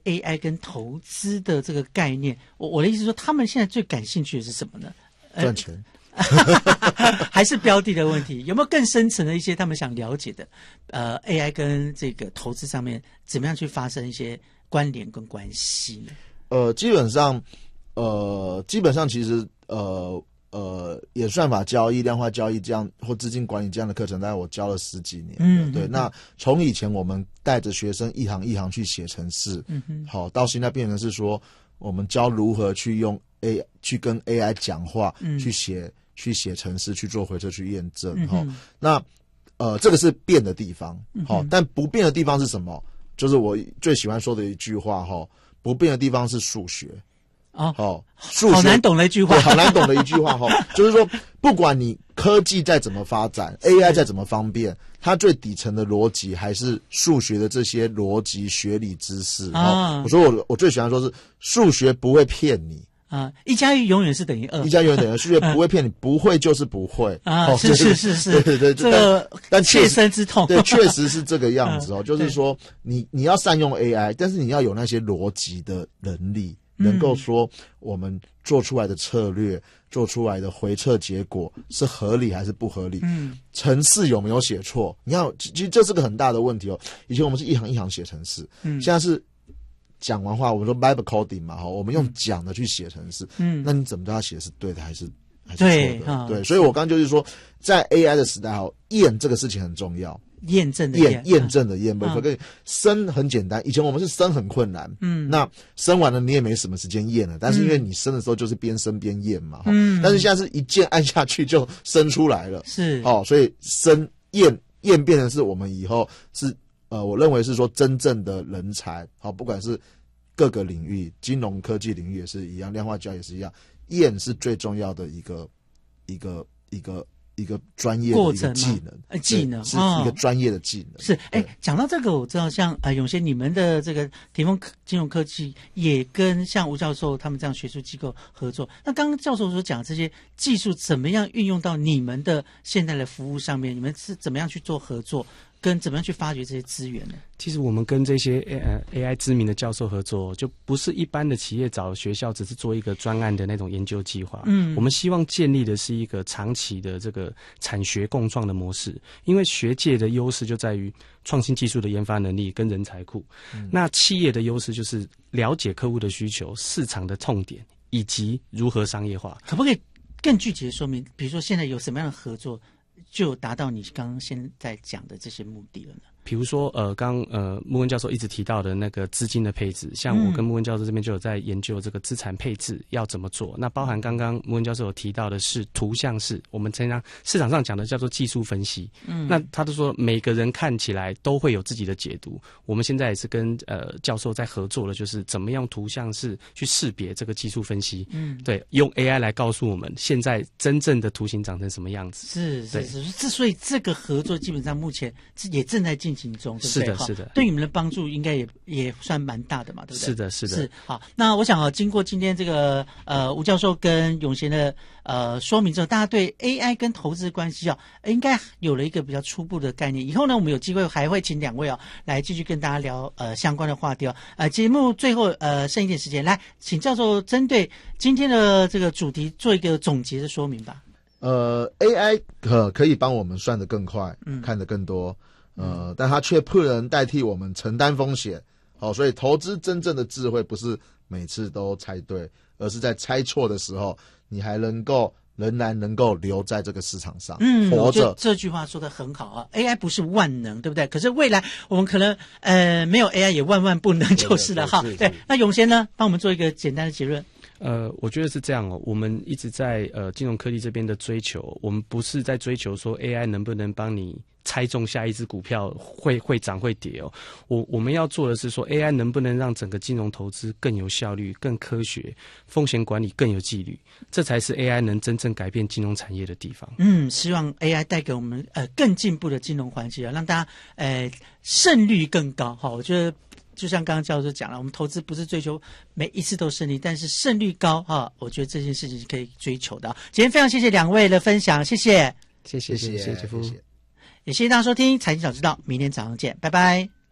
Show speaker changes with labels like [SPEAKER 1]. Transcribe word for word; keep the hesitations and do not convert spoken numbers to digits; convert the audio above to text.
[SPEAKER 1] A I 跟投资的这个概念，我我的意思是说，他们现在最感兴趣的是什么呢？
[SPEAKER 2] 赚钱。
[SPEAKER 1] 还是标的的问题，有没有更深层的一些他们想了解的？呃 ，A I 跟这个投资上面怎么样去发生一些关联跟关系呢？
[SPEAKER 2] 呃，基本上，呃，基本上其实呃呃，演算法交易、量化交易这样或资金管理这样的课程，大概我教了十几年。嗯，对。那从以前我们带着学生一行一行去写程式，嗯哼，好，到现在变成是说，我们教如何去用 A 去跟 A I 讲话，嗯，去写。去写程式去做回测去验证哈、嗯，那呃这个是变的地方好、嗯，但不变的地方是什么？就是我最喜欢说的一句话哈，不变的地方是数学
[SPEAKER 1] 啊，
[SPEAKER 2] 好，数学
[SPEAKER 1] 好难懂的一句话，
[SPEAKER 2] 好难懂的一句话哈，就是说不管你科技再怎么发展 ，A I 再怎么方便，它最底层的逻辑还是数学的这些逻辑学理知识啊。我说我我最喜欢说是数学不会骗你。
[SPEAKER 1] 啊，一加一永远是等于二，
[SPEAKER 2] 一加一永远等于二，数学不会骗你，不会就是不会
[SPEAKER 1] 啊，哦、是是是是，
[SPEAKER 2] 对对对，
[SPEAKER 1] 这个
[SPEAKER 2] 但
[SPEAKER 1] 切身之痛，
[SPEAKER 2] 对，确实是这个样子哦，就是说你你要善用 A I， 但是你要有那些逻辑的能力，能够说我们做出来的策略、做出来的回测结果是合理还是不合理，嗯，程式有没有写错？你看，其实这是个很大的问题哦。以前我们是一行一行写程式，嗯，现在是。讲完话，我们说 vibe coding 嘛，哈，我们用讲的去写程式，嗯，那你怎么知道写的是对的还是还是错的？对，对，所以我刚刚就是说，在 A I 的时代，哈，验这个事情很重要，
[SPEAKER 1] 验证的
[SPEAKER 2] 验，验证的验，不可以生很简单，以前我们是生很困难，嗯，那生完了你也没什么时间验了，但是因为你生的时候就是边生边验嘛，嗯，但是现在是一键按下去就生出来了，
[SPEAKER 1] 是，
[SPEAKER 2] 哦，所以生验验变成是我们以后是。呃，我认为是说真正的人才，好，不管是各个领域，金融科技领域也是一样，量化交易也是一样，验是最重要的一个一个一个一个专业的一个技能，
[SPEAKER 1] 呃，技能
[SPEAKER 2] 是一个专业的技能。
[SPEAKER 1] 是，哎，讲到这个，我知道像呃永贤你们的这个田丰金融科技也跟像吴教授他们这样学术机构合作。那刚刚教授所讲的这些技术怎么样运用到你们的现在的服务上面？你们是怎么样去做合作？跟怎么样去发掘这些资源呢？
[SPEAKER 3] 其实我们跟这些呃 A I 知名的教授合作，就不是一般的企业找学校只是做一个专案的那种研究计划。嗯，我们希望建立的是一个长期的这个产学共创的模式。因为学界的优势就在于创新技术的研发能力跟人才库，嗯、那企业的优势就是了解客户的需求、市场的痛点以及如何商业化。
[SPEAKER 1] 可不可以更具体的说明？比如说现在有什么样的合作？就达到你刚刚现在讲的这些目的了呢？
[SPEAKER 3] 比如说，呃，刚呃穆文教授一直提到的那个资金的配置，像我跟穆文教授这边就有在研究这个资产配置要怎么做。那包含刚刚穆文教授有提到的是图像式，我们经常市场上讲的叫做技术分析。嗯，那他都说每个人看起来都会有自己的解读。我们现在也是跟呃教授在合作的，就是怎么样图像式去识别这个技术分析。嗯，对，用 A I 来告诉我们现在真正的图形长成什么样子。
[SPEAKER 1] 是是是，之所以这个合作基本上目前也正在进行中，对不对？
[SPEAKER 3] 是的，是的，
[SPEAKER 1] 对你们的帮助应该也也算蛮大的嘛，对不对？
[SPEAKER 3] 是的，是的。
[SPEAKER 1] 是好，那我想啊，经过今天这个呃吴教授跟永贤的呃说明之后，大家对 A I 跟投资的关系啊，应该有了一个比较初步的概念。以后呢，我们有机会还会请两位哦来继续跟大家聊呃相关的话题哦。呃，节目最后呃剩一点时间，来请教授针对今天的这个主题做一个总结的说明吧。
[SPEAKER 2] 呃 ，A I 可可以帮我们算得更快，嗯，看得更多，呃，嗯、但它却不能代替我们承担风险。好、哦，所以投资真正的智慧不是每次都猜对，而是在猜错的时候，你还能够仍然能够留在这个市场上，嗯，活着。
[SPEAKER 1] 这句话说得很好啊 ，A I 不是万能，对不对？可是未来我们可能呃没有 A I 也万万不能就是了哈。对，那永贤呢，帮我们做一个简单的结论。
[SPEAKER 3] 呃，我觉得是这样哦。我们一直在呃金融科技这边的追求，我们不是在追求说 A I 能不能帮你猜中下一只股票会会涨会跌哦。我我们要做的是说 A I 能不能让整个金融投资更有效率、更科学，风险管理更有纪律，这才是 A I 能真正改变金融产业的地方。
[SPEAKER 1] 嗯，希望 A I 带给我们呃更进步的金融环境啊，让大家呃胜率更高哈。我觉得。就像刚刚教授讲了，我们投资不是追求每一次都胜利，但是胜率高哈，我觉得这件事情是可以追求的。今天非常谢谢两位的分享，谢谢，
[SPEAKER 3] 谢谢，谢谢，谢谢，
[SPEAKER 1] 也谢谢大家收听《财经早知道》，明天早上见，拜拜。